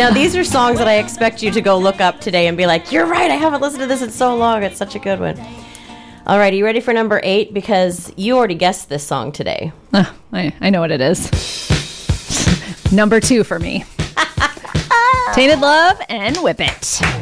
Now, these are songs that I expect you to go look up today and be like, you're right, I haven't listened to this in so long. It's such a good one. All right, are you ready for number 8? Because you already guessed this song today. I know what it is. Number 2 for me. Tainted Love and Whip It.